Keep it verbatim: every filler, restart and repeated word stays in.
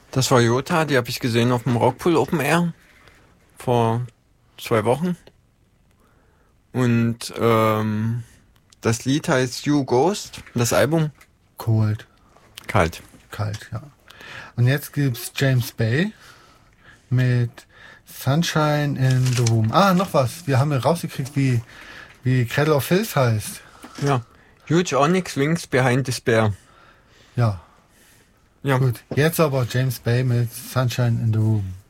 Das war Jota, die habe ich gesehen auf dem Rockpool Open Air vor zwei Wochen. Und ähm, das Lied heißt You Ghost, das Album Cold. Kalt. Kalt, ja. Und jetzt gibt's James Bay mit Sunshine in the Room. Ah, noch was. Wir haben rausgekriegt, wie, wie Cradle of Filth heißt. Ja. Huge Onyx Wings Behind Despair. Ja. Ja. Gut. Jetzt aber James Bay mit Sunshine in the Room.